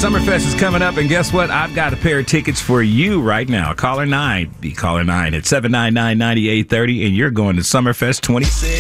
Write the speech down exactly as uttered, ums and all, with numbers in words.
Summerfest is coming up, and guess what? I've got a pair of tickets for you right now. Caller nine, be caller nine at seven nine nine, nine eight three zero, and you're going to Summerfest twenty-six.